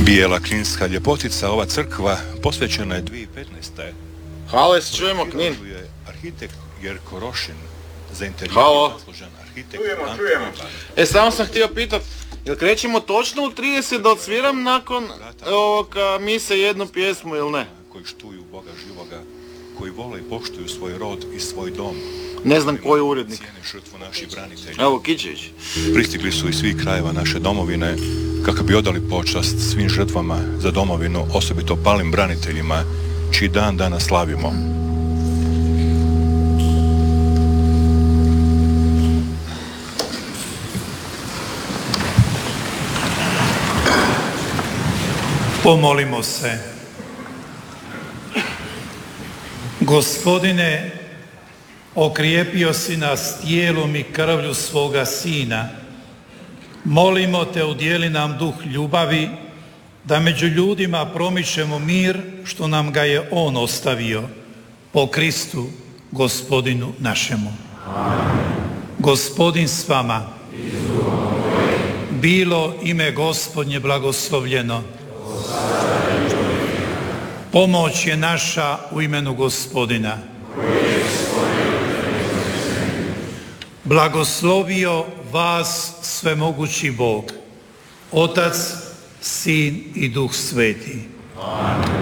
Bijela kninska ljepotica, ova crkva posvećena je 2015. Halo, jesi čujemo Knin? Arhitekt Jerko Rošin, za interijer zaslužen arhitekt. Čujemo. Samo sam htio pitat, jel krećemo točno u 30 da odsviram nakon ovoga mise jednu pjesmu ili ne? Koji štuju Boga živoga, koji vole i poštuju svoj rod i svoj dom. Ne znam koji urednik. Cijene žrtvu naših branitelja. Evo, Kičević. Pristigli su iz svih krajeva naše domovine kako bi odali počast svim žrtvama za domovinu, osobito palim braniteljima, čiji dan danas slavimo. Pomolimo se. Gospodine, okrijepio si nas tijelom i krvlju svoga Sina. Molimo te, udijeli nam duh ljubavi, da među ljudima promičemo mir što nam ga je On ostavio, po Kristu, Gospodinu našemu. Gospodin s vama. Bilo ime Gospodnje blagoslovljeno. Pomoć je naša u imenu Gospodina. Blagoslovio vas svemogući Bog, Otac, Sin i Duh Sveti.